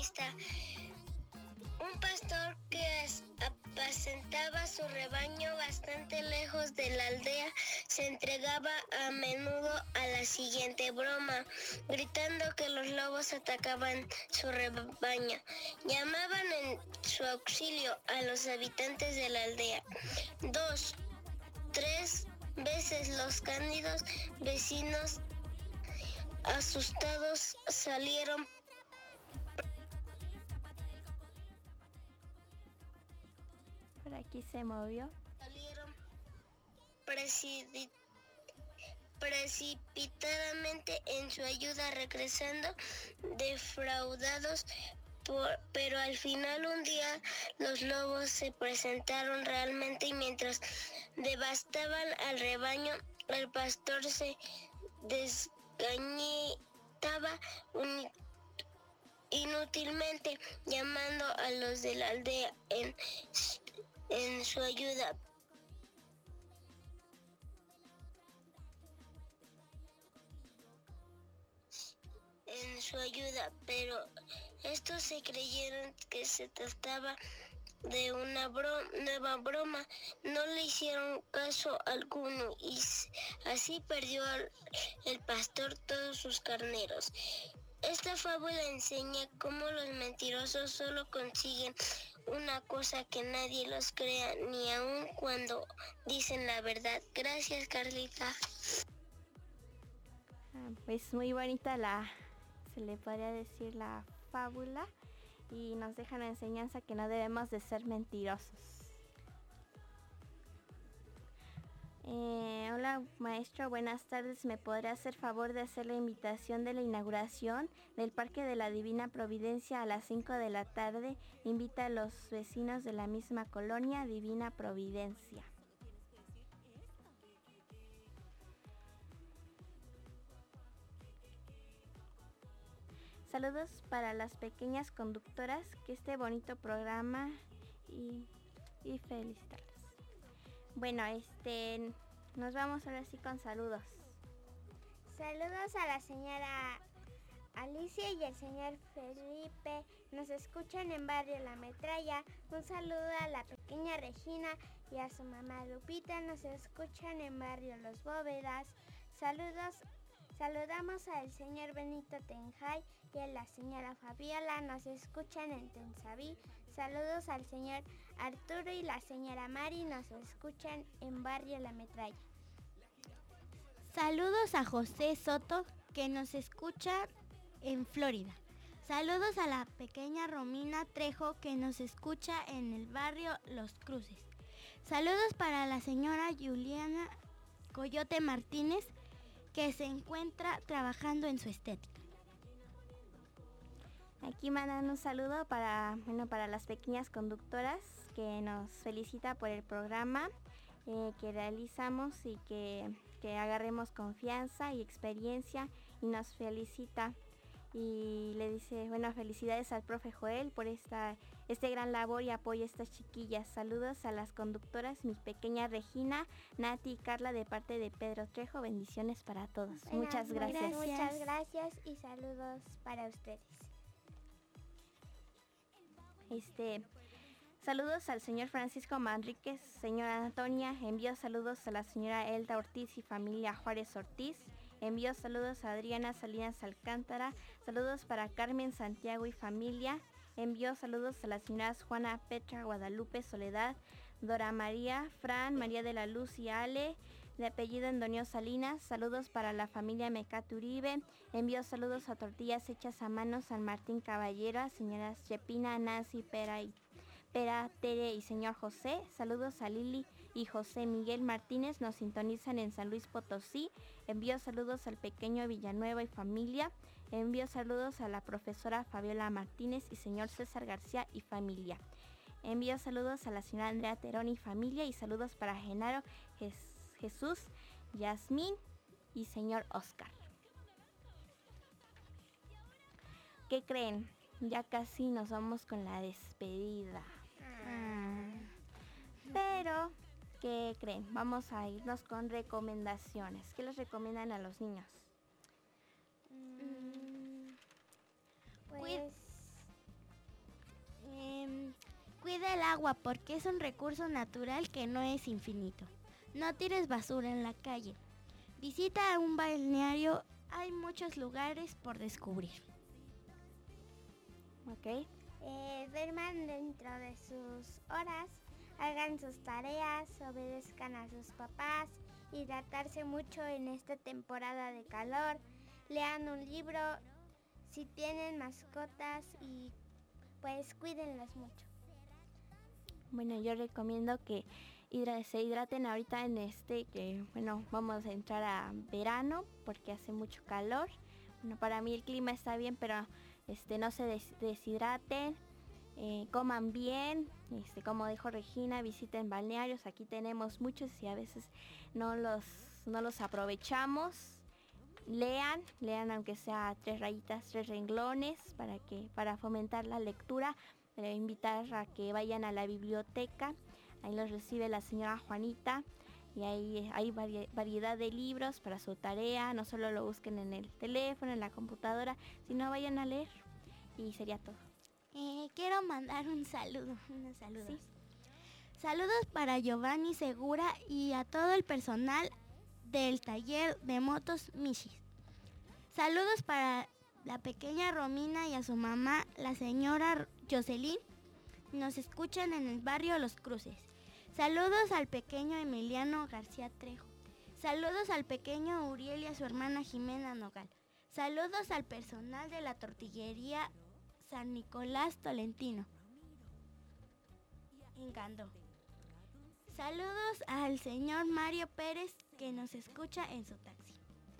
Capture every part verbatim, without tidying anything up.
protagonista. Un pastor que apacentaba su rebaño bastante lejos de la aldea se entregaba a menudo a la siguiente broma, gritando que los lobos atacaban su rebaño. Llamaban en su auxilio a los habitantes de la aldea. Dos, tres veces los cándidos vecinos asustados salieron. Por aquí se movió. Salieron precipit- precipitadamente en su ayuda, regresando defraudados. Por, pero al final un día los lobos se presentaron realmente y mientras devastaban al rebaño, el pastor se desgañitaba un, inútilmente llamando a los de la aldea en en su ayuda. En su ayuda, pero estos se creyeron que se trataba de una bro- nueva broma, no le hicieron caso alguno y así perdió el, el pastor todos sus carneros. Esta fábula enseña cómo los mentirosos solo consiguen una cosa que nadie los crea, ni aun cuando dicen la verdad. Gracias, Carlita. Ah, pues muy bonita la, se le podría decir la fábula, y nos deja la enseñanza que no debemos de ser mentirosos. Eh, hola maestro, buenas tardes. ¿Me podría hacer favor de hacer la invitación de la inauguración del Parque de la Divina Providencia a las cinco de la tarde? Invita a los vecinos de la misma colonia Divina Providencia. Saludos para las pequeñas conductoras, que este bonito programa y, y felicitarlas. Bueno, este, nos vamos ahora sí con saludos. Saludos a la señora Alicia y el señor Felipe. Nos escuchan en Barrio La Metralla. Un saludo a la pequeña Regina y a su mamá Lupita. Nos escuchan en Barrio Los Bóvedas. Saludos. Saludamos al señor Benito Tenjay y a la señora Fabiola. Nos escuchan en Tensabí. Saludos al señor Arturo y la señora Mari. Nos escuchan en Barrio La Metralla. Saludos a José Soto, que nos escucha en Florida. Saludos a la pequeña Romina Trejo, que nos escucha en el barrio Los Cruces. Saludos para la señora Juliana Coyote Martínez, que se encuentra trabajando en su estética. Aquí mandan un saludo para, bueno, para las pequeñas conductoras, que nos felicita por el programa eh, que realizamos y que, que agarremos confianza y experiencia, y nos felicita y le dice, bueno, felicidades al profe Joel por esta este gran labor y apoyo a estas chiquillas. Saludos a las conductoras, mi pequeña Regina, Nati y Carla, de parte de Pedro Trejo. Bendiciones para todos. Bueno, muchas gracias. Muchas gracias y saludos para ustedes. Este, saludos al señor Francisco Manríquez, señora Antonia. Envío saludos a la señora Elda Ortiz y familia Juárez Ortiz. Envío saludos a Adriana Salinas Alcántara. Saludos para Carmen Santiago y familia. Envío saludos a las señoras Juana Petra, Guadalupe, Soledad, Dora María, Fran, María de la Luz y Ale, de apellido Endonio Salinas. Saludos para la familia Mecate Uribe. Envío saludos a Tortillas Hechas a Mano, San Martín Caballero, a señoras Chepina, Nancy, Pera y Pera, Tere y señor José. Saludos a Lili y José Miguel Martínez, nos sintonizan en San Luis Potosí. Envío saludos al pequeño Villanueva y familia. Envío saludos a la profesora Fabiola Martínez y señor César García y familia. Envío saludos a la señora Andrea Terón y familia, y saludos para Genaro, Jes- Jesús, Yasmín y señor Oscar. ¿Qué creen? Ya casi nos vamos con la despedida. Ah. Pero, ¿qué creen? Vamos a irnos con recomendaciones. ¿Qué les recomiendan a los niños? Mm, pues agua porque es un recurso natural que no es infinito. No tires basura en la calle. Visita un balneario, hay muchos lugares por descubrir. Ok. Eh, duerman dentro de sus horas, hagan sus tareas, obedezcan a sus papás, hidratarse mucho en esta temporada de calor, lean un libro, si tienen mascotas y pues cuídenlas mucho. Bueno, yo recomiendo que hidra- se hidraten ahorita en este, que bueno, vamos a entrar a verano porque hace mucho calor. Bueno, para mí el clima está bien, pero este no se des- deshidraten, eh, coman bien, este como dijo Regina, visiten balnearios, aquí tenemos muchos y a veces no los, no los aprovechamos. Lean, lean aunque sea tres rayitas, tres renglones para que para fomentar la lectura. Eh, invitar a que vayan a la biblioteca, ahí los recibe la señora Juanita y ahí hay vari- variedad de libros para su tarea, no solo lo busquen en el teléfono, en la computadora, sino vayan a leer y sería todo. Eh, quiero mandar un saludo, unos saludos. Sí. Saludos para Giovanni Segura y a todo el personal del taller de motos Michis. Saludos para la pequeña Romina y a su mamá, la señora Jocelyn. Nos escuchan en el barrio Los Cruces. Saludos al pequeño Emiliano García Trejo. Saludos al pequeño Uriel y a su hermana Jimena Nogal. Saludos al personal de la tortillería San Nicolás Tolentino en Gandó. Saludos al señor Mario Pérez que nos escucha en su taxi.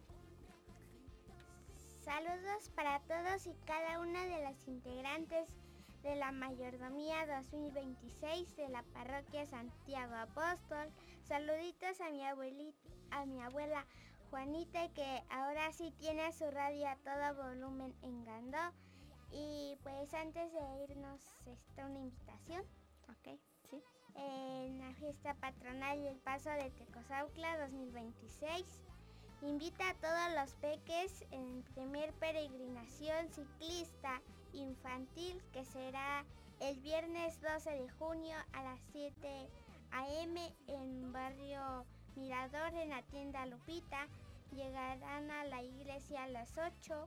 Saludos para todos y cada una de las integrantes de la Mayordomía dos mil veintiséis de la Parroquia Santiago Apóstol. Saluditos a mi abuelita, a mi abuela Juanita, que ahora sí tiene su radio a todo volumen en Gandó. Y pues antes de irnos está una invitación. Ok, sí. En la fiesta patronal del Paso de Tecozautla dos mil veintiséis. Invita a todos los peques en primer peregrinación ciclista infantil que será el viernes doce de junio a las siete a eme en barrio Mirador en la tienda Lupita. Llegarán a la iglesia a las ocho.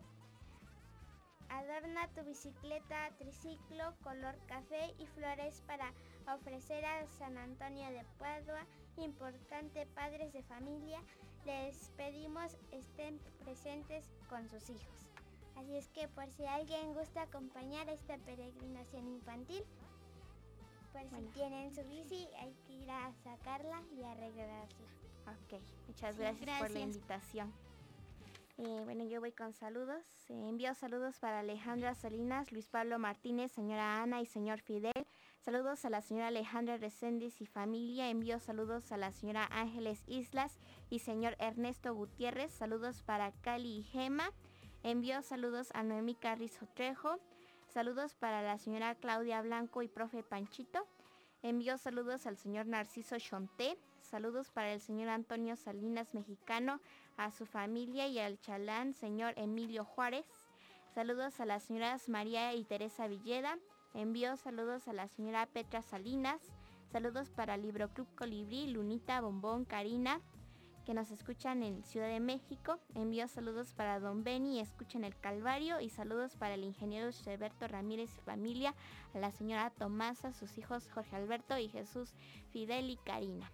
Adorna tu bicicleta triciclo color café y flores para ofrecer a San Antonio de Padua. Importante, padres de familia, les pedimos estén presentes con sus hijos. Así es que por si alguien gusta acompañar esta peregrinación infantil, por bueno. si tienen su bici, hay que ir a sacarla y arreglarla. Ok, muchas sí, gracias, gracias por la invitación. Eh, bueno, yo voy con saludos. Eh, envío saludos para Alejandra Salinas, Luis Pablo Martínez, señora Ana y señor Fidel. Saludos a la señora Alejandra Reséndiz y familia. Envío saludos a la señora Ángeles Islas y señor Ernesto Gutiérrez. Saludos para Cali y Gema. Envío saludos a Noemí Carrizo Trejo. Saludos para la señora Claudia Blanco y profe Panchito. Envío saludos al señor Narciso Chonté. Saludos para el señor Antonio Salinas Mexicano, a su familia y al chalán señor Emilio Juárez. Saludos a las señoras María y Teresa Villeda. Envío saludos a la señora Petra Salinas. Saludos para Libro Club Colibrí, Lunita, Bombón, Karina, que nos escuchan en Ciudad de México. Envío saludos para Don Beni, escuchen el Calvario. Y saludos para el ingeniero Alberto Ramírez y familia, a la señora Tomasa, sus hijos Jorge Alberto y Jesús Fidel y Karina.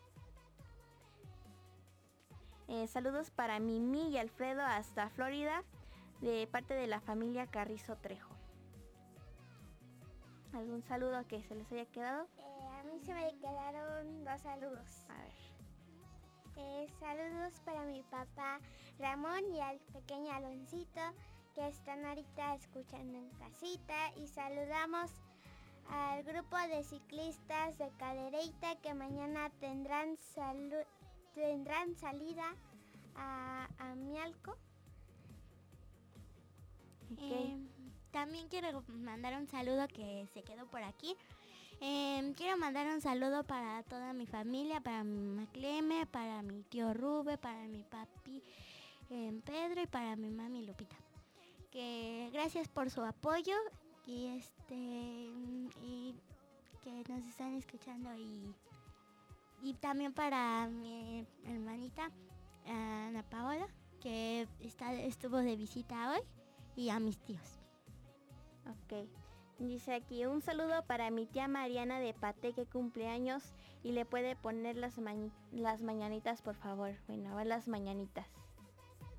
Eh, saludos para Mimi y Alfredo hasta Florida, de parte de la familia Carrizo Trejo. ¿Algún saludo que se les haya quedado? Eh, a mí se me quedaron dos saludos. A ver. Eh, saludos para mi papá Ramón y al pequeño Aloncito que están ahorita escuchando en casita. Y saludamos al grupo de ciclistas de Cadereyta que mañana tendrán, salu- tendrán salida a, a Mialco. Okay. Eh, también quiero mandar un saludo que se quedó por aquí. Eh, quiero mandar un saludo para toda mi familia, para mi mamá Cleme, para mi tío Rube, para mi papi eh, Pedro y para mi mami Lupita. Que gracias por su apoyo y este y que nos están escuchando y, y también para mi hermanita Ana Paola, que está, estuvo de visita hoy, y a mis tíos. Ok. Dice aquí, un saludo para mi tía Mariana de Paté que cumple años y le puede poner las, ma- las mañanitas, por favor. Bueno, a ver las mañanitas.